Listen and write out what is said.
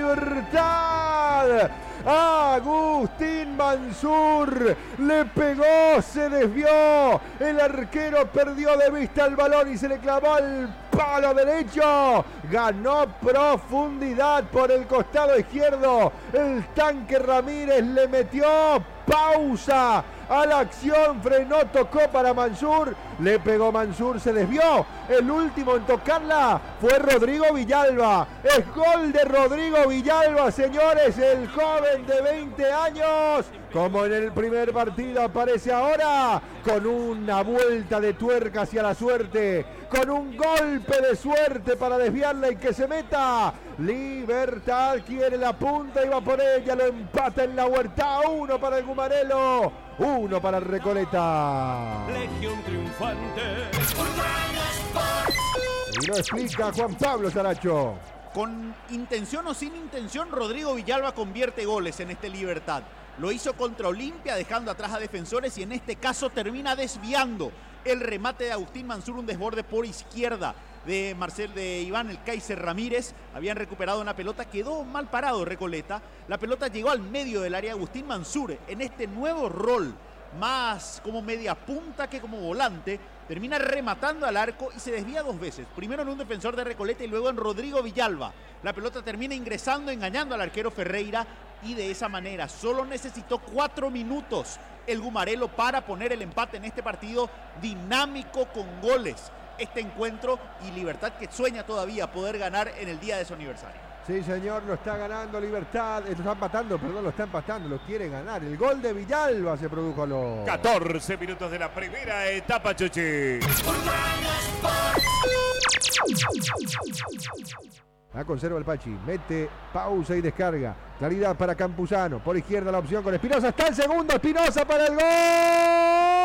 Libertad. Agustín Mansur le pegó, se desvió, el arquero perdió de vista el balón y se le clavó al palo derecho, ganó profundidad por el costado izquierdo, el tanque Ramírez le metió pausa a la acción, frenó, tocó para Mansur, le pegó Mansur, se desvió, el último en tocarla fue Rodrigo Villalba, es gol de Rodrigo Villalba, señores, el joven de 20 años, como en el primer partido aparece ahora, con una vuelta de tuerca hacia la suerte, con un golpe de suerte para desviarla y que se meta. Libertad quiere la punta y va por ella, lo empata en la Huerta, 1 para el Gumarelo, 1 para el Recoleta. Legión triunfante. Y lo explica Juan Pablo Saracho. Con intención o sin intención, Rodrigo Villalba convierte goles en este Libertad. Lo hizo contra Olimpia, dejando atrás a defensores y en este caso termina desviando el remate de Agustín Mansur, un desborde por izquierda de Iván el Kaiser Ramírez. Habían recuperado una pelota, quedó mal parado Recoleta. La pelota llegó al medio del área. Agustín Mansur, en este nuevo rol, más como media punta que como volante, termina rematando al arco y se desvía 2 veces. Primero en un defensor de Recoleta y luego en Rodrigo Villalba. La pelota termina ingresando, engañando al arquero Ferreira y de esa manera solo necesitó 4 minutos el Gumarelo para poner el empate en este partido dinámico con goles. Este encuentro y Libertad que sueña todavía poder ganar en el día de su aniversario. Sí, señor, lo está ganando Libertad, lo está empatando, lo quiere ganar. El gol de Villalba se produjo a los 14 minutos de la primera etapa, Chuchi. La conserva el Pachi, mete pausa y descarga. Claridad para Campuzano, por izquierda la opción con Espinosa, está el segundo, Espinosa para el gol.